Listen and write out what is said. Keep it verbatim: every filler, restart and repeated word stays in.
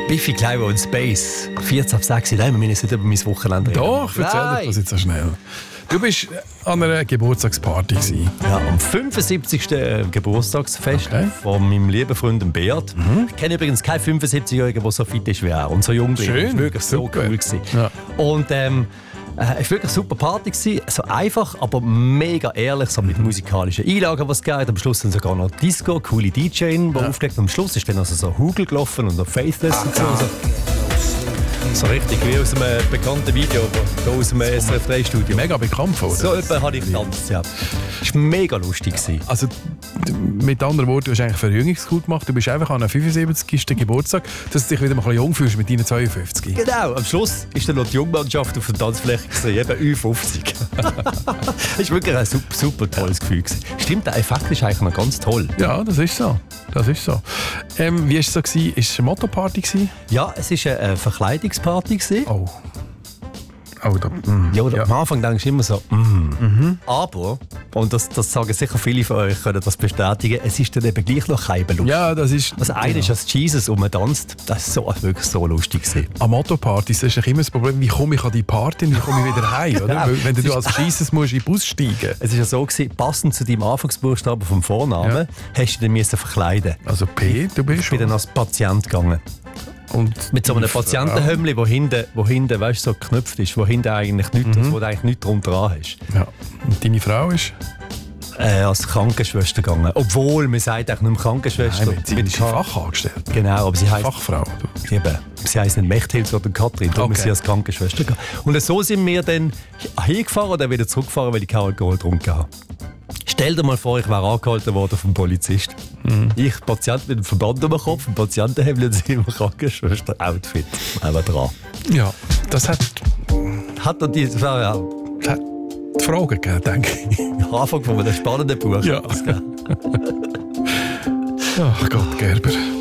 Biffy Clyro und Space. vierzehn ab sechs. Nein, wir müssen nicht über mein Wochenende reden. Doch, erzähl dir das jetzt so schnell. Du bist an einer Geburtstagsparty gewesen. Ja, am fünfundsiebzigsten Geburtstagsfest Okay. von meinem lieben Freund Beat. Mhm. Ich kenne übrigens keinen fünfundsiebzigjährigen, der so fit ist wie er und so jung ist. Schön, Das war wirklich so super. cool gewesen. Ja. Und ähm, es war wirklich eine super Party gewesen. So einfach, aber mega ehrlich, so mit musikalischen Einlagen, was es geht. Am Schluss dann sogar noch Disco, coole D J, die ja. aufgelegt. Und am Schluss ist dann also so Hugel gelaufen und noch Faithless und so. Also, so richtig wie aus einem bekannten Video, hier aus dem S R F drei Studio. Mega bekannt worden. So etwa habe ich getanzt, ja. Das war mega lustig gewesen. Also, mit anderen Worten, du hast eigentlich Verjüngungsgut gemacht. Du bist einfach an einem fünfundsiebzigsten Geburtstag, dass du dich wieder mal ein bisschen jung fühlst mit deinen zweiundfünfzig. Genau, am Schluss ist dann noch die Jungmannschaft auf der Tanzfläche gewesen, eben Ü fünfzig. Das war wirklich ein super, super tolles Gefühl gewesen. Stimmt, der Effekt ist eigentlich noch ganz toll. Ja, das ist so. Das ist so. Ähm, wie war es so? Gewesen? Ist es eine Motto-Party gewesen? Ja, es war eine Verkleidungsparty gewesen. Oh. Oh, da, mm, Ja, oder ja. am Anfang denkst du immer so, mm. Mhm. Aber, und das, das sagen sicher viele von euch, können das bestätigen, es ist dann eben gleich noch kein Beluft. Ja, das ist... Also einer ist als Jesus rumtanzt, das war so, wirklich so lustig gewesen. An Motto-Partys ist immer das Problem, wie komme ich an die Party und wie komme ich wieder heim, oder? Ja, Weil, wenn es du ist- als Jesus musst in den Bus steigen. Es war ja so, gewesen, passend zu deinem Anfangsbuchstaben vom Vornamen, hast du dich müssen verkleiden. Also P, du bist Ich bin schon. dann als Patient gegangen. Und Mit so einem die Frau- Patientenhömmli, wo hinten, wo hinten weißt, so geknüpft ist, wo hinten eigentlich nichts, Mhm. also wo du eigentlich nichts drum dran hast. Ja. Und deine Frau ist? Äh, als Krankenschwester gegangen. Obwohl, man sagt eigentlich nicht mehr Krankenschwester. Nein, medizinische K- Fachangestellte. Genau, aber sie heisst, Fachfrau. Du. eben, sie heisst nicht Mechthild, sondern Katrin. Darum Okay. ist sie als Krankenschwester gegangen. Und so sind wir dann hingefahren und dann wieder zurückgefahren, weil ich keinen Alkohol getrunken habe. Stell dir mal vor, ich wäre angehalten worden vom Polizist. Mhm. Ich, Patient mit dem Verband um den Kopf, ein Patientenhemd und sie im Krankenschwester-Outfit. Einfach dran. Ja, das hat, Hat dann die, das war ja das hat Fragen gegeben, denke ich. der Anfang von einem spannenden Buch. Ja. Ach Gott, Gerber.